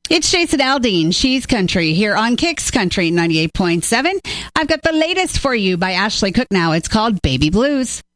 It's Jason Aldean. She's Country here on Kicks Country 98.7. I've got the latest for you by Ashley Cook now. It's called Baby Blues.